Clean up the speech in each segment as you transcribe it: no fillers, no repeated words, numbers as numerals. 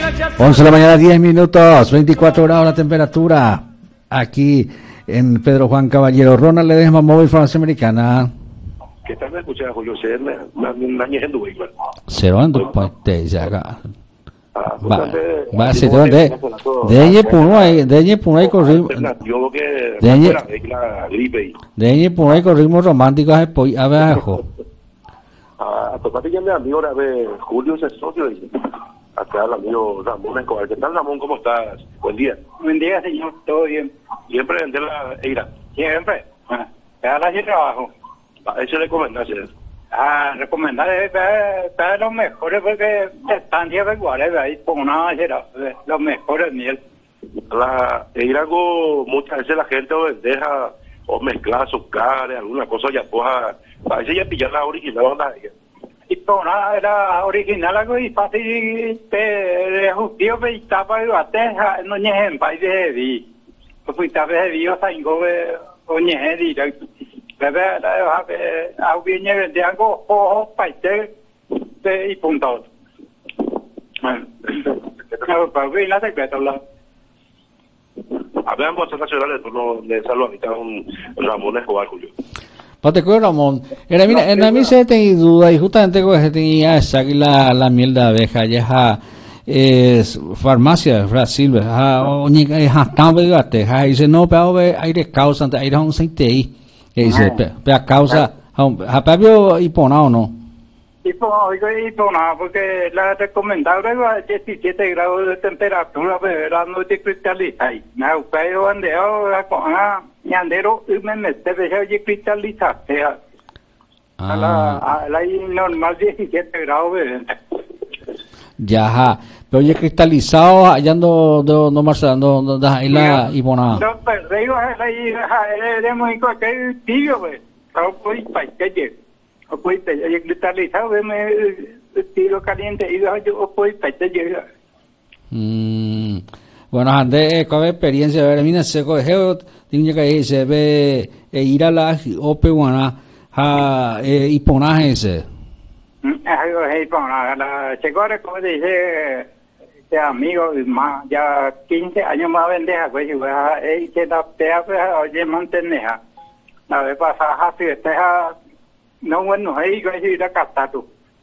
11 de la mañana, 10 minutos, 24 grados la temperatura, aquí en Pedro Juan Caballero. Ronald Ledesma, Móvil Información Americana. ¿Qué tal me escuchas, Julio? Se me añe en tu igual. Cero en tu puente, ya acá. Va, si si te de deñe punay corrimos deñe punay corrimos románticos abajo. A tocarte ya mi amigo, a ver, Julio es el socio, acá el amigo Ramón Escobar. ¿Qué tal, Ramón? ¿Cómo estás? Buen día. Buen día, señor. ¿Todo bien? Siempre vender la Eira. Siempre. Cada la trabajo. Eso le comendaste. Recomendar para los mejores, porque estancia de iguales, ahí por una los mejores miel. La Eira, muchas veces la gente deja o mezcla azúcar, alguna cosa ya pues a veces ya pillar la original onda ella. Y por una era original algo y fácil de justicia y tapa y bateja no ñejen país de vi. Pues tapa de vi o saingo o ñejen directo. Bebé a viene de algo ojo paite de y punto. Para ver la secreta la. Hablamos nacionales, no de salud ahorita un Ramón Escobar, Julio. Pate con Ramón. Mira, en mí se tenía duda y justamente con que tenía esa la miel de abeja ya es farmacia Brasil, oñiga tan begate, dice no, pero aire causa ante aire un sentei. Que dice, pero causa a Pablo y ponao no. Y ponao porque la recomendable es 17 grados de temperatura, pero no te cristaliza. No, pero andeo a ñandero y me mete de cristaliza. A la normal 17 grados. Ya, pero ya cristalizado, allá no marcando, ahí la y ponao. No, pero digo, ahí es muy que tío, pues. Pues para que pues ya cristalizado, me tiro caliente y yo pues para que bueno, ande con experiencia, a ver, mira, se coge, tiene que se ve ir a la opewana y ponaje ese. La checora, como dice este amigo, más ya 15 años más vendeja, pues, y que la pea, pues, oye, manteneja. La vez pasada, si esta no bueno, ahí yo ir a Cataru.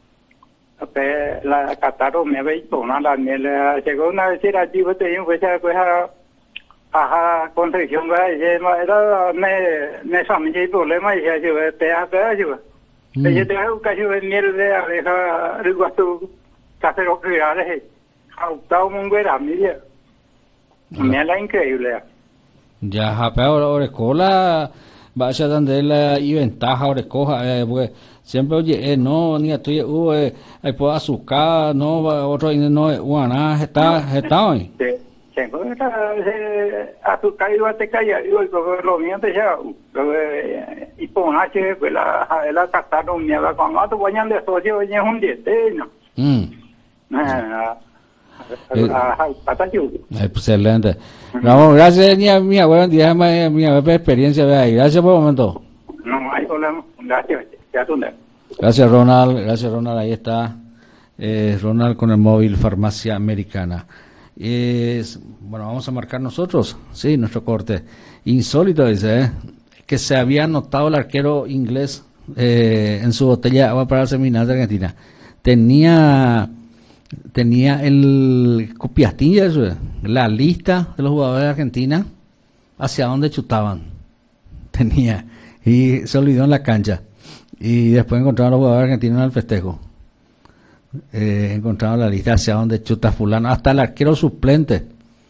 La Cataru me veis por una miel, llegó una vez era allí, pues, pues, a construcción, era, me familia y problema, y ya, yo, pea, yo. Yo tengo casi miel de abeja, tu casero criares, ha un güera, mira. Miel increíble. Ya, pero orecola, vaya donde la y ventaja orecoja, porque siempre oye, no, ni a tu hay por azúcar, no, otro no, guaná, está hoy. Tengo azúcar y bateca y lo mío te ya y por H pues la castaron me va con otro guañan de socio y es un diete no excelente. Ramón, gracias mía buen día mía experiencia de ahí. Gracias por el momento. No hay problema. Gracias Ronald, ahí está Ronald con el móvil Farmacia Americana. Bueno, vamos a marcar nosotros, sí, nuestro corte. Insólito dice, que se había anotado el arquero inglés en su botella de agua para el seminario de Argentina. Tenía el copiastilla, la lista de los jugadores de Argentina, hacia dónde chutaban. Tenía, y se olvidó en la cancha. Y después encontraron a los jugadores argentinos en el festejo. Encontraron la lista hacia donde chuta fulano, hasta el arquero suplente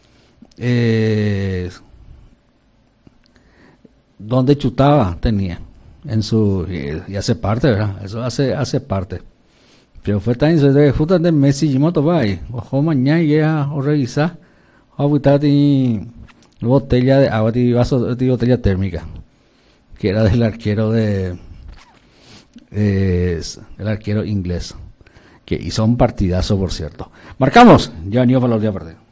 donde chutaba tenía en su y hace parte, ¿verdad? Eso hace parte, pero fue tan justo de Messi y moto vai ojo mañana y o revisar ahorita tiene botella de agua y vaso de botella térmica que era del arquero el arquero inglés, que hizo un partidazo, por cierto. Marcamos, ya venido para los días perder.